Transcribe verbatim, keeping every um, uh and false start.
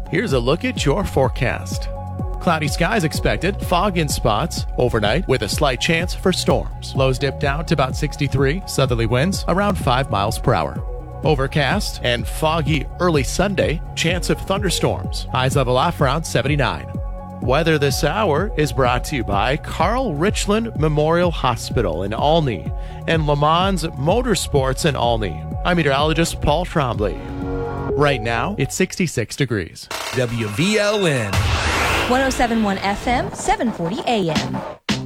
Here's a look at your forecast. Cloudy skies expected, fog in spots overnight with a slight chance for storms. Lows dip down to about sixty-three, southerly winds around five miles per hour. Overcast and foggy early Sunday, chance of thunderstorms. Highs level off around seventy-nine. Weather this hour is brought to you by Carl Richland Memorial Hospital in Olney and Le Mans Motorsports in Olney. I'm meteorologist Paul Trombley. Right now, it's sixty-six degrees. W V L N one oh seven point one F M, seven forty A M.